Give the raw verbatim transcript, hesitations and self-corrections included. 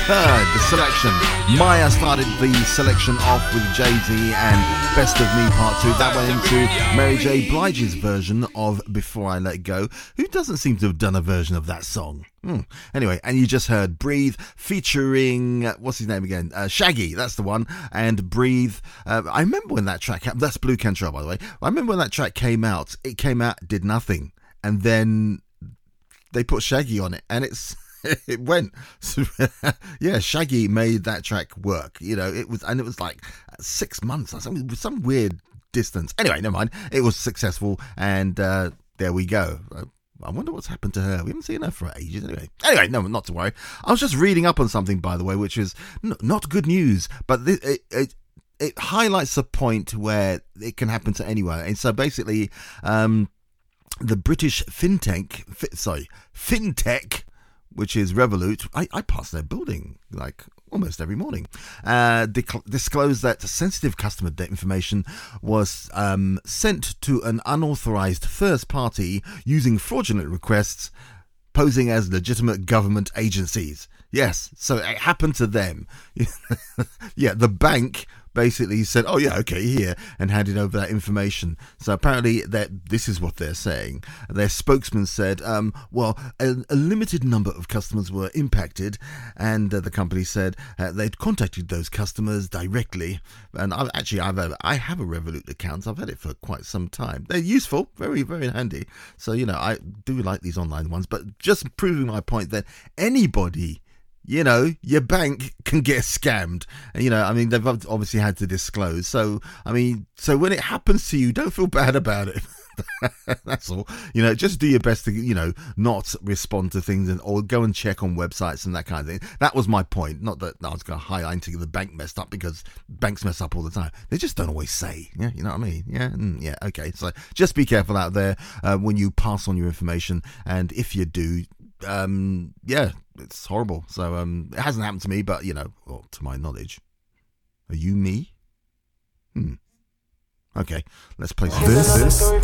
heard the selection. Maya started the selection off with Jay-Z and Best of Me Part two. That went into Mary J. Blige's version of Before I Let Go. Who doesn't seem to have done a version of that song? Hmm. Anyway, and you just heard Breathe featuring, uh, what's his name again? Uh, Shaggy, that's the one. And Breathe, uh, I remember when that track, that's Blue Cantrell, by the way. I remember when that track came out. It came out, did nothing. And then they put Shaggy on it, and it's it went. Yeah, Shaggy made that track work. You know, it was, and it was like six months or something, with some weird distance. Anyway, never mind. It was successful, and uh, there we go. I wonder what's happened to her. We haven't seen her for ages. Anyway, anyway, no, not to worry. I was just reading up on something, by the way, which is n- not good news, but this, it, it it highlights a point where it can happen to anyone. And so basically, um, the British fintech, fi- sorry, fintech, which is Revolut, I, I pass their building like almost every morning, uh, dec- disclosed that sensitive customer data information was um, sent to an unauthorized first party using fraudulent requests posing as legitimate government agencies. Yes, so it happened to them. Yeah, the bank basically said, oh yeah, okay, here, and handed over that information. So apparently that this is what they're saying. Their spokesman said, um, well, a, a limited number of customers were impacted, and uh, the company said uh, they'd contacted those customers directly. And I've actually, I've a, I have a Revolut account. I've had it for quite some time. They're useful, very, very handy. So, you know, I do like these online ones, but just proving my point that anybody, you know, your bank can get scammed. And, you know, I mean, they've obviously had to disclose. So, I mean, so when it happens to you, don't feel bad about it. That's all. You know, just do your best to, you know, not respond to things and or go and check on websites and that kind of thing. That was my point. Not that I was going to highlight the bank messed up, because banks mess up all the time. They just don't always say. Yeah, you know what I mean? Yeah, mm, yeah, okay. So just be careful out there uh, when you pass on your information. And if you do, um, yeah, it's horrible. So um, it hasn't happened to me, but, you know, well, to my knowledge. Are you me? Hmm. Okay, let's play this. This